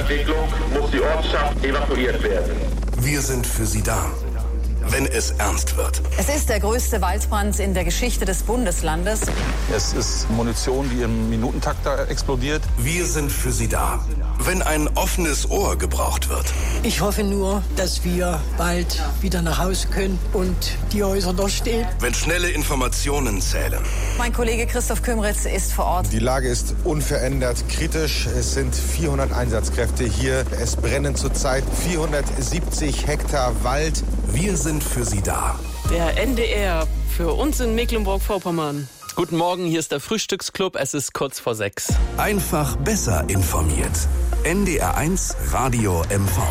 Entwicklung muss die Ortschaft evakuiert werden. Wir sind für Sie da, wenn es ernst wird. Es ist der größte Waldbrand in der Geschichte des Bundeslandes. Es ist Munition, die im Minutentakt da explodiert. Wir sind für Sie da, wenn ein offenes Ohr gebraucht wird. Ich hoffe nur, dass wir bald wieder nach Hause können und die Häuser noch stehen. Wenn schnelle Informationen zählen. Mein Kollege Christoph Kümritz ist vor Ort. Die Lage ist unverändert kritisch. Es sind 400 Einsatzkräfte hier. Es brennen zurzeit 470 Hektar Wald. Wir sind für Sie da. Der NDR für uns in Mecklenburg-Vorpommern. Guten Morgen, hier ist der Frühstücksclub. Es ist kurz vor 6. Einfach besser informiert. NDR1 Radio MV.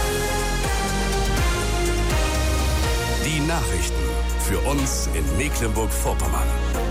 Die Nachrichten für uns in Mecklenburg-Vorpommern.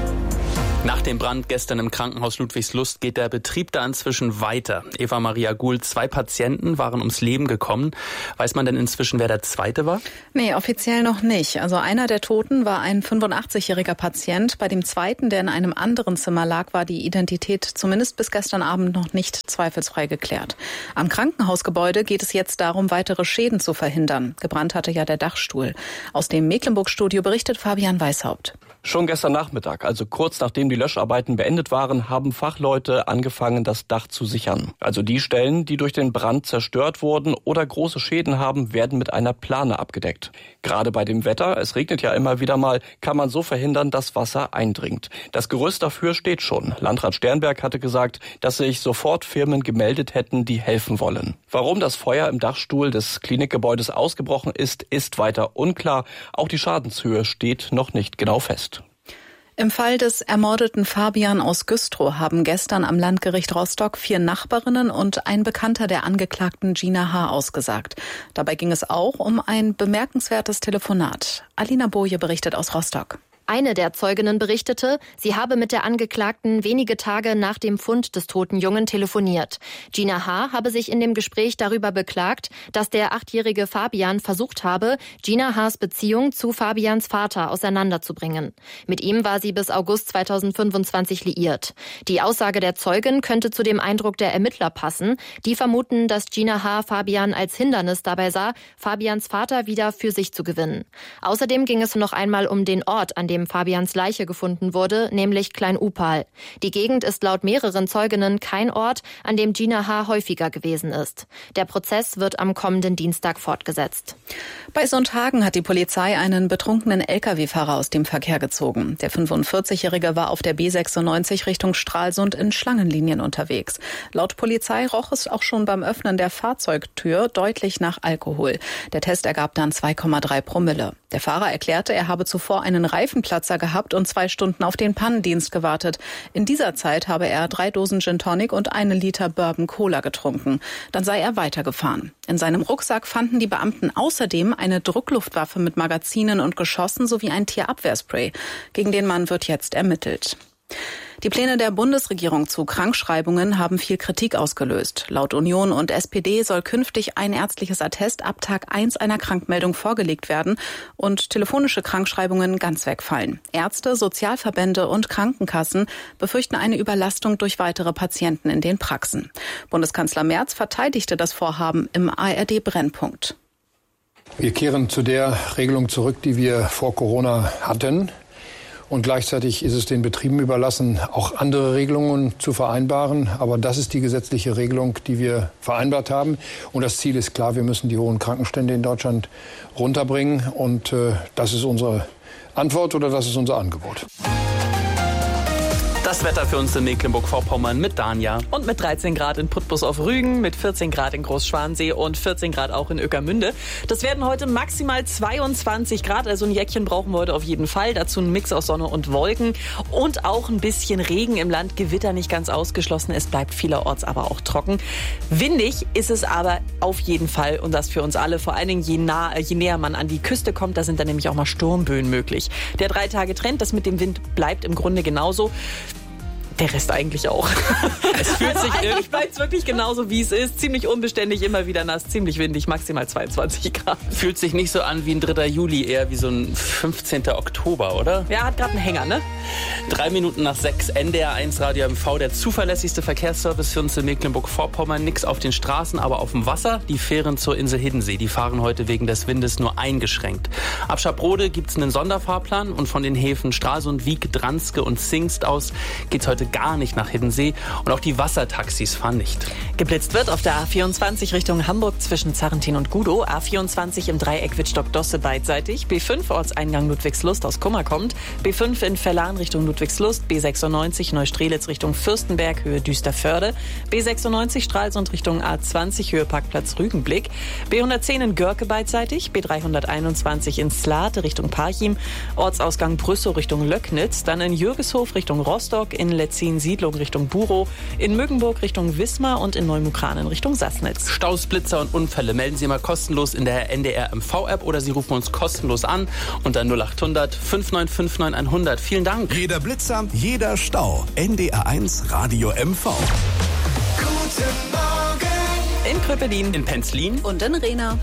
Nach dem Brand gestern im Krankenhaus Ludwigslust geht der Betrieb da inzwischen weiter. Eva Maria Gould, 2 Patienten waren ums Leben gekommen. Weiß man denn inzwischen, wer der zweite war? Nee, offiziell noch nicht. Also einer der Toten war ein 85-jähriger Patient. Bei dem zweiten, der in einem anderen Zimmer lag, war die Identität zumindest bis gestern Abend noch nicht zweifelsfrei geklärt. Am Krankenhausgebäude geht es jetzt darum, weitere Schäden zu verhindern. Gebrannt hatte ja der Dachstuhl. Aus dem Mecklenburg-Studio berichtet Fabian Weishaupt. Schon gestern Nachmittag, also kurz nachdem die Löscharbeiten beendet waren, haben Fachleute angefangen, das Dach zu sichern. Also die Stellen, die durch den Brand zerstört wurden oder große Schäden haben, werden mit einer Plane abgedeckt. Gerade bei dem Wetter, es regnet ja immer wieder mal, kann man so verhindern, dass Wasser eindringt. Das Gerüst dafür steht schon. Landrat Sternberg hatte gesagt, dass sich sofort Firmen gemeldet hätten, die helfen wollen. Warum das Feuer im Dachstuhl des Klinikgebäudes ausgebrochen ist, ist weiter unklar. Auch die Schadenshöhe steht noch nicht genau fest. Im Fall des ermordeten Fabian aus Güstrow haben gestern am Landgericht Rostock 4 Nachbarinnen und ein Bekannter der Angeklagten Gina H. ausgesagt. Dabei ging es auch um ein bemerkenswertes Telefonat. Alina Boje berichtet aus Rostock. Eine der Zeuginnen berichtete, sie habe mit der Angeklagten wenige Tage nach dem Fund des toten Jungen telefoniert. Gina H. habe sich in dem Gespräch darüber beklagt, dass der 8-jährige Fabian versucht habe, Gina H.'s Beziehung zu Fabians Vater auseinanderzubringen. Mit ihm war sie bis August 2025 liiert. Die Aussage der Zeugin könnte zu dem Eindruck der Ermittler passen. Die vermuten, dass Gina H. Fabian als Hindernis dabei sah, Fabians Vater wieder für sich zu gewinnen. Außerdem ging es noch einmal um den Ort, an dem Fabians Leiche gefunden wurde, nämlich Klein-Upal. Die Gegend ist laut mehreren Zeuginnen kein Ort, an dem Gina H. häufiger gewesen ist. Der Prozess wird am kommenden Dienstag fortgesetzt. Bei Sundhagen hat die Polizei einen betrunkenen Lkw-Fahrer aus dem Verkehr gezogen. Der 45-Jährige war auf der B96 Richtung Stralsund in Schlangenlinien unterwegs. Laut Polizei roch es auch schon beim Öffnen der Fahrzeugtür deutlich nach Alkohol. Der Test ergab dann 2,3 Promille. Der Fahrer erklärte, er habe zuvor einen Reifenplatzer gehabt und 2 Stunden auf den Pannendienst gewartet. In dieser Zeit habe er 3 Dosen Gin Tonic und 1 Liter Bourbon Cola getrunken. Dann sei er weitergefahren. In seinem Rucksack fanden die Beamten außerdem eine Druckluftwaffe mit Magazinen und Geschossen sowie ein Tierabwehrspray. Gegen den Mann wird jetzt ermittelt. Die Pläne der Bundesregierung zu Krankschreibungen haben viel Kritik ausgelöst. Laut Union und SPD soll künftig ein ärztliches Attest ab Tag 1 einer Krankmeldung vorgelegt werden und telefonische Krankschreibungen ganz wegfallen. Ärzte, Sozialverbände und Krankenkassen befürchten eine Überlastung durch weitere Patienten in den Praxen. Bundeskanzler Merz verteidigte das Vorhaben im ARD-Brennpunkt. Wir kehren zu der Regelung zurück, die wir vor Corona hatten. Und gleichzeitig ist es den Betrieben überlassen, auch andere Regelungen zu vereinbaren. Aber das ist die gesetzliche Regelung, die wir vereinbart haben. Und das Ziel ist klar, wir müssen die hohen Krankenstände in Deutschland runterbringen. Und das ist unsere Antwort oder das ist unser Angebot. Das Wetter für uns in Mecklenburg-Vorpommern mit Danja. Und mit 13 Grad in Putbus auf Rügen, mit 14 Grad in Großschwansee und 14 Grad auch in Ueckermünde. Das werden heute maximal 22 Grad, also ein Jäckchen brauchen wir heute auf jeden Fall. Dazu ein Mix aus Sonne und Wolken und auch ein bisschen Regen im Land. Gewitter nicht ganz ausgeschlossen, es bleibt vielerorts aber auch trocken. Windig ist es aber auf jeden Fall und das für uns alle. Vor allen Dingen je näher man an die Küste kommt, da sind dann nämlich auch mal Sturmböen möglich. Der 3-Tage-Trend, das mit dem Wind bleibt im Grunde genauso. Der Rest eigentlich auch. Es fühlt sich eigentlich bleibt es wirklich genauso, wie es ist. Ziemlich unbeständig, immer wieder nass, ziemlich windig, maximal 22 Grad. Fühlt sich nicht so an wie ein 3. Juli, eher wie so ein 15. Oktober, oder? Ja, hat gerade einen Hänger, ne? 3 Minuten nach 6, NDR 1 Radio MV, der zuverlässigste Verkehrsservice für uns in Mecklenburg-Vorpommern. Nix auf den Straßen, aber auf dem Wasser. Die Fähren zur Insel Hiddensee, die fahren heute wegen des Windes nur eingeschränkt. Ab Schaprode gibt's einen Sonderfahrplan und von den Häfen Stralsund, Wiek, Dranske und Zingst aus geht's heute gar nicht nach Hiddensee und auch die Wassertaxis fahren nicht. Geblitzt wird auf der A24 Richtung Hamburg zwischen Zarrentin und Gudow, A24 im Dreieck Wittstock-Dosse beidseitig, B5 Ortseingang Ludwigslust aus Kummer kommt, B5 in Verlan Richtung Ludwigslust, B96 Neustrelitz Richtung Fürstenberg Höhe Düsterförde, B96 Stralsund Richtung A20 Höhe Parkplatz Rügenblick, B110 in Görke beidseitig, B321 in Slate Richtung Parchim, Ortsausgang Brüssow Richtung Löcknitz, dann in Jürgeshof Richtung Rostock, in Letzin-Siedlung Richtung Burow, in Müggenburg Richtung Wismar und in Neumukranen Richtung Sassnitz. Staus, Blitzer und Unfälle melden Sie immer kostenlos in der NDR MV-App oder Sie rufen uns kostenlos an unter 0800 5959 100. Vielen Dank. Jeder Blitzer, jeder Stau. NDR 1 Radio MV. Guten Morgen. In Kröpelin, in Penzlin und in Rehna.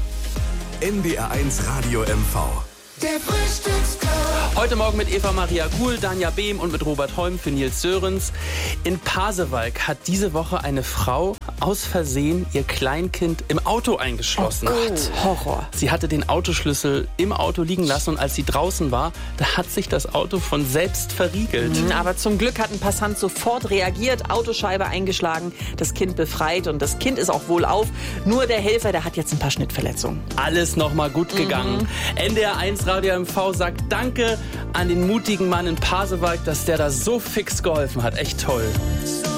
NDR 1 Radio MV. Der Frühstücksclub. Heute Morgen mit Eva Maria Guhl, Danja Behm und mit Robert Holm für Nils Sörensen. In Pasewalk hat diese Woche eine Frau aus Versehen ihr Kleinkind im Auto eingeschlossen. Oh Gott, Horror. Sie hatte den Autoschlüssel im Auto liegen lassen und als sie draußen war, da hat sich das Auto von selbst verriegelt. Aber zum Glück hat ein Passant sofort reagiert, Autoscheibe eingeschlagen, das Kind befreit und das Kind ist auch wohlauf. Nur der Helfer, der hat jetzt ein paar Schnittverletzungen. Alles nochmal gut gegangen. NDR 1 Radio MV sagt Danke an den mutigen Mann in Pasewalk, dass der da so fix geholfen hat. Echt toll.